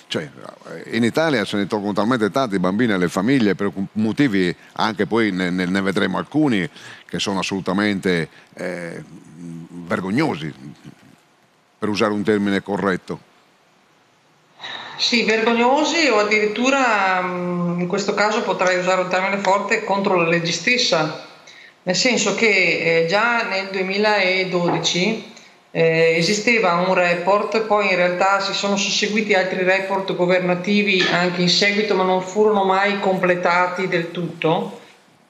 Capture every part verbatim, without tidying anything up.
Cioè, in Italia se ne tolgono talmente tanti bambini alle famiglie per motivi, anche poi ne, ne vedremo alcuni, che sono assolutamente eh, vergognosi, per usare un termine corretto. Sì, vergognosi o addirittura in questo caso potrei usare un termine forte contro la legge stessa, nel senso che eh, già nel duemiladodici eh, esisteva un report, poi in realtà si sono susseguiti altri report governativi anche in seguito, ma non furono mai completati del tutto.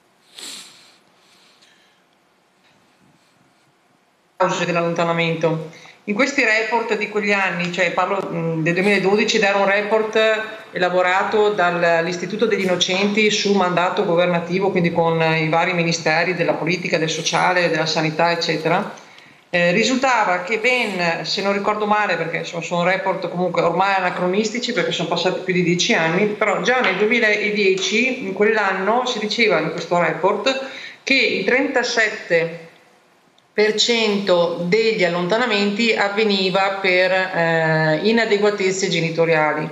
Cause dell'allontanamento. In questi report di quegli anni, cioè parlo mh, del duemiladodici, ed era un report elaborato dall'Istituto degli Innocenti su mandato governativo, quindi con i vari ministeri della politica, del sociale, della sanità, eccetera. Eh, risultava che ben, se non ricordo male, perché sono, sono report comunque ormai anacronistici perché sono passati più di dieci anni, però già nel duemiladieci, in quell'anno, si diceva in questo report che il trentasette per cento degli allontanamenti avveniva per eh, inadeguatezze genitoriali,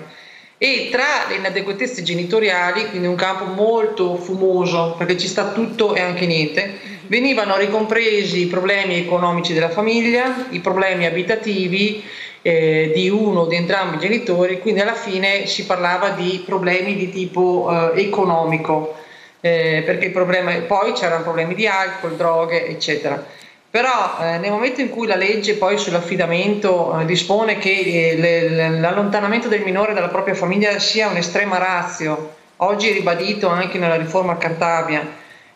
e tra le inadeguatezze genitoriali, quindi un campo molto fumoso perché ci sta tutto e anche niente, venivano ricompresi i problemi economici della famiglia, i problemi abitativi eh, di uno o di entrambi i genitori, quindi alla fine si parlava di problemi di tipo eh, economico, eh, perché il problema, poi c'erano problemi di alcol, droghe, eccetera. Però eh, nel momento in cui la legge poi sull'affidamento eh, dispone che eh, l'allontanamento del minore dalla propria famiglia sia un'estrema ratio, oggi ribadito anche nella riforma Cartabia,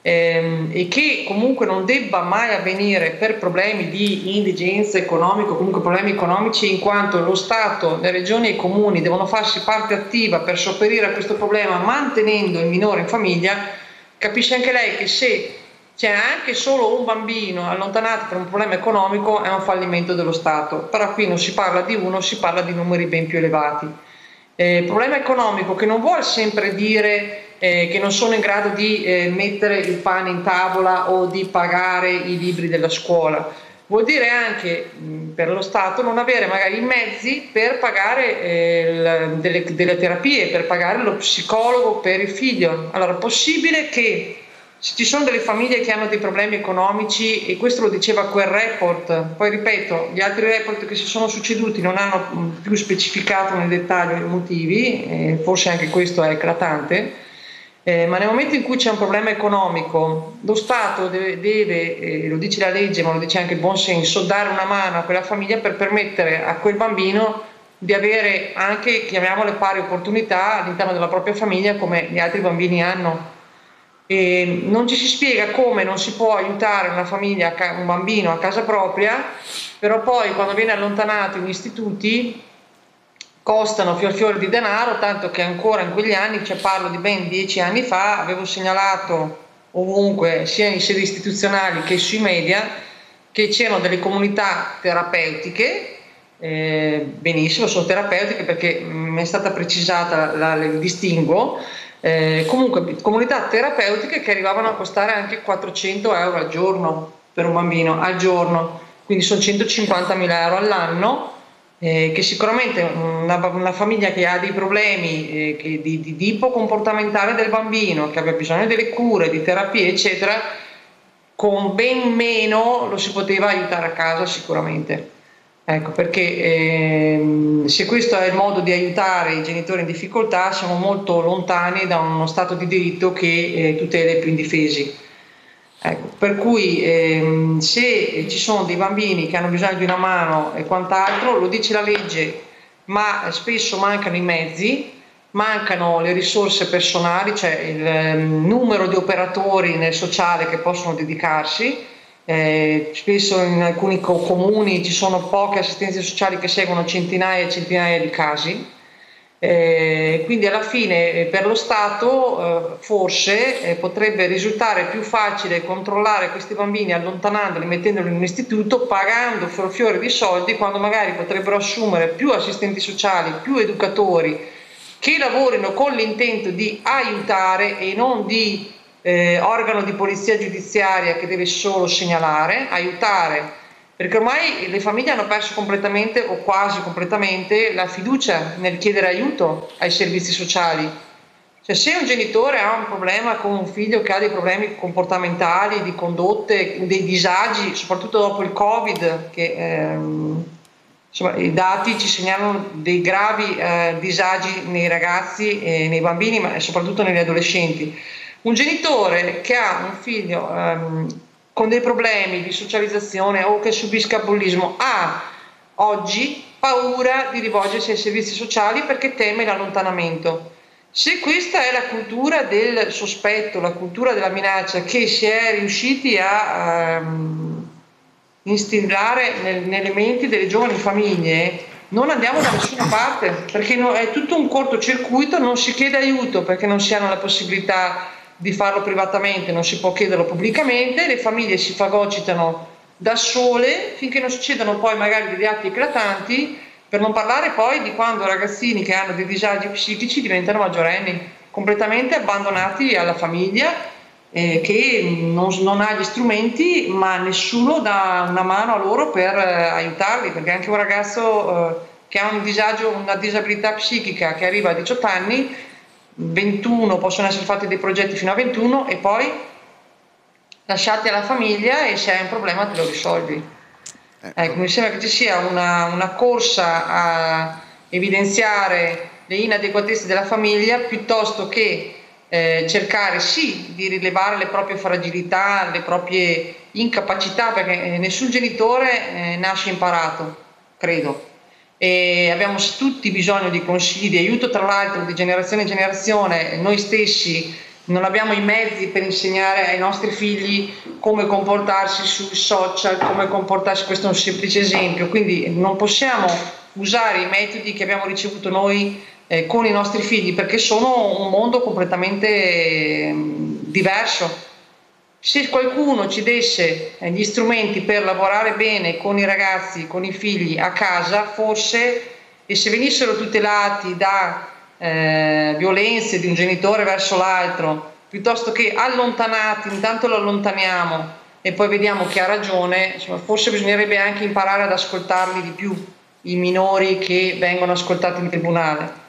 ehm, e che comunque non debba mai avvenire per problemi di indigenza economica o comunque problemi economici, in quanto lo Stato, le regioni e i comuni devono farsi parte attiva per sopperire a questo problema mantenendo il minore in famiglia, capisce anche lei che se c'è anche solo un bambino allontanato per un problema economico è un fallimento dello Stato, però qui non si parla di uno, si parla di numeri ben più elevati. Eh, problema economico che non vuol sempre dire eh, che non sono in grado di eh, mettere il pane in tavola o di pagare i libri della scuola, vuol dire anche mh, per lo Stato non avere magari i mezzi per pagare eh, il, delle, delle terapie, per pagare lo psicologo per il figlio. Allora è possibile che se ci sono delle famiglie che hanno dei problemi economici, e questo lo diceva quel report, poi ripeto, gli altri report che si sono succeduti non hanno più specificato nel dettaglio i motivi, eh, forse anche questo è eclatante, eh, ma nel momento in cui c'è un problema economico, lo Stato deve, deve eh, lo dice la legge, ma lo dice anche il buon senso, dare una mano a quella famiglia per permettere a quel bambino di avere anche, chiamiamole, pari opportunità all'interno della propria famiglia come gli altri bambini hanno. E non ci si spiega come non si può aiutare una famiglia, un bambino a casa propria, però poi quando viene allontanato in istituti costano fior fior di denaro, tanto che ancora in quegli anni, cioè parlo di ben dieci anni fa, avevo segnalato ovunque, sia in sedi istituzionali che sui media, che c'erano delle comunità terapeutiche, eh, benissimo, sono terapeutiche perché mi è stata precisata la, la, il distinguo, Eh, comunque comunità terapeutiche che arrivavano a costare anche quattrocento euro al giorno per un bambino, al giorno, quindi sono centocinquantamila euro all'anno, eh, che sicuramente una, una famiglia che ha dei problemi eh, che di, di tipo comportamentale del bambino, che abbia bisogno delle cure, di terapie eccetera, con ben meno lo si poteva aiutare a casa sicuramente. Ecco, perché ehm, se questo è il modo di aiutare i genitori in difficoltà, siamo molto lontani da uno Stato di diritto che eh, tutela i più indifesi. Ecco, per cui ehm, se ci sono dei bambini che hanno bisogno di una mano e quant'altro, lo dice la legge, ma spesso mancano i mezzi, mancano le risorse personali, cioè il ehm, numero di operatori nel sociale che possono dedicarsi. Eh, spesso in alcuni co comuni ci sono poche assistenze sociali che seguono centinaia e centinaia di casi, eh, quindi alla fine eh, per lo Stato eh, forse eh, potrebbe risultare più facile controllare questi bambini allontanandoli, mettendoli in un istituto, pagando fior di soldi, quando magari potrebbero assumere più assistenti sociali, più educatori che lavorino con l'intento di aiutare e non di Eh, organo di polizia giudiziaria che deve solo segnalare, aiutare perché ormai le famiglie hanno perso completamente o quasi completamente la fiducia nel chiedere aiuto ai servizi sociali. Cioè, se un genitore ha un problema con un figlio che ha dei problemi comportamentali, di condotte, dei disagi, soprattutto dopo il Covid, che ehm, insomma, i dati ci segnalano dei gravi eh, disagi nei ragazzi e nei bambini, ma soprattutto negli adolescenti. Un genitore che ha un figlio ehm, con dei problemi di socializzazione o che subisca bullismo ha oggi paura di rivolgersi ai servizi sociali perché teme l'allontanamento. Se questa è la cultura del sospetto, la cultura della minaccia che si è riusciti a um, instillare nel, nelle menti delle giovani famiglie, non andiamo da nessuna parte, perché no, è tutto un cortocircuito, non si chiede aiuto perché non si hanno la possibilità di farlo privatamente, non si può chiederlo pubblicamente, le famiglie si fagocitano da sole finché non succedono poi magari degli atti eclatanti, per non parlare poi di quando ragazzini che hanno dei disagi psichici diventano maggiorenni, completamente abbandonati alla famiglia, eh, che non, non ha gli strumenti, ma nessuno dà una mano a loro per eh, aiutarli, perché anche un ragazzo eh, che ha un disagio, una disabilità psichica che arriva a diciotto anni, ventuno possono essere fatti dei progetti fino a ventuno e poi lasciati alla famiglia e se hai un problema te lo risolvi. Ecco, mi sembra che ci sia una, una corsa a evidenziare le inadeguatezze della famiglia piuttosto che eh, cercare sì di rilevare le proprie fragilità, le proprie incapacità, perché nessun genitore eh, nasce imparato, credo. E abbiamo tutti bisogno di consigli, di aiuto, tra l'altro di generazione in generazione. Noi stessi non abbiamo i mezzi per insegnare ai nostri figli come comportarsi sui social, come comportarsi, questo è un semplice esempio, quindi non possiamo usare i metodi che abbiamo ricevuto noi eh, con i nostri figli, perché sono un mondo completamente eh, diverso. Se qualcuno ci desse gli strumenti per lavorare bene con i ragazzi, con i figli a casa, forse, e se venissero tutelati da eh, violenze di un genitore verso l'altro, piuttosto che allontanati, intanto lo allontaniamo e poi vediamo chi ha ragione, insomma, forse bisognerebbe anche imparare ad ascoltarli di più, i minori che vengono ascoltati in tribunale.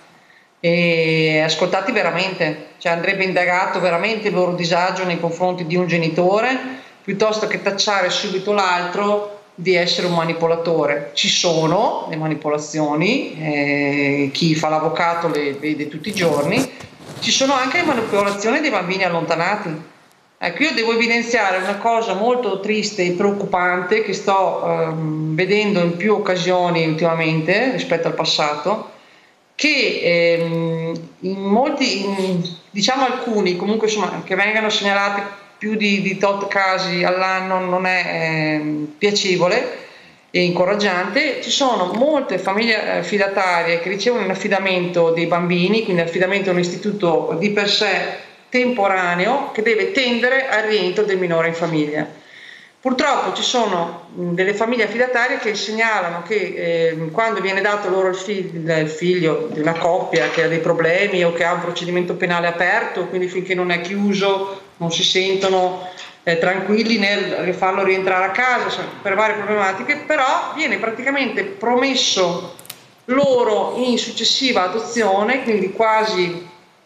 E ascoltati veramente, cioè andrebbe indagato veramente il loro disagio nei confronti di un genitore piuttosto che tacciare subito l'altro di essere un manipolatore. Ci sono le manipolazioni, eh, chi fa l'avvocato le vede tutti i giorni, ci sono anche le manipolazioni dei bambini allontanati. Ecco, io devo evidenziare una cosa molto triste e preoccupante che sto ehm, vedendo in più occasioni ultimamente rispetto al passato, che ehm, in molti, in, diciamo alcuni, comunque insomma, che vengano segnalati più di, di tot casi all'anno non è ehm, piacevole e incoraggiante. Ci sono molte famiglie affidatarie che ricevono un affidamento dei bambini, quindi affidamento a un istituto di per sé temporaneo che deve tendere al rientro del minore in famiglia. Purtroppo ci sono delle famiglie affidatarie che segnalano che eh, quando viene dato loro il figlio, il figlio di una coppia che ha dei problemi o che ha un procedimento penale aperto, quindi finché non è chiuso non si sentono eh, tranquilli nel farlo rientrare a casa, insomma, per varie problematiche, però viene praticamente promesso loro in successiva adozione, quindi quasi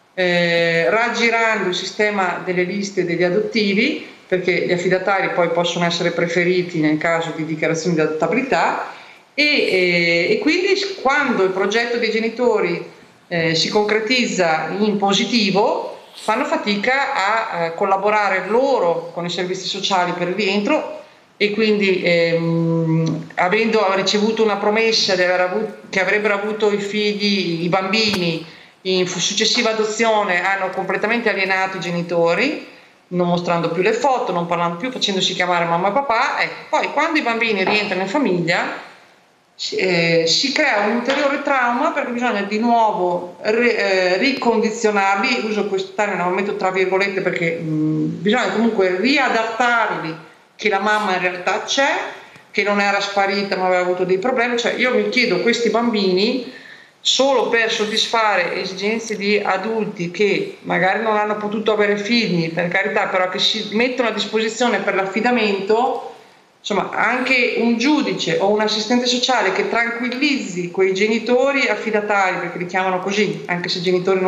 eh, raggirando il sistema delle liste degli adottivi, perché gli affidatari poi possono essere preferiti nel caso di dichiarazione di adottabilità e, e, e quindi quando il progetto dei genitori eh, si concretizza in positivo fanno fatica a, a collaborare loro con i servizi sociali per il rientro e quindi ehm, avendo ricevuto una promessa di aver avuto, che avrebbero avuto i figli, i bambini in successiva adozione, hanno completamente alienato i genitori, non mostrando più le foto, non parlando più, facendosi chiamare mamma e papà. Ecco, poi quando i bambini rientrano in famiglia si, eh, si crea un ulteriore trauma perché bisogna di nuovo ri, eh, ricondizionarli, uso questo termine, non metto tra virgolette perché mh, bisogna comunque riadattarli che la mamma in realtà c'è, che non era sparita ma aveva avuto dei problemi. Cioè io mi chiedo, questi bambini solo per soddisfare esigenze di adulti che magari non hanno potuto avere figli, per carità, però che si mettono a disposizione per l'affidamento, insomma, anche un giudice o un assistente sociale che tranquillizzi quei genitori affidatari, perché li chiamano così, anche se i genitori non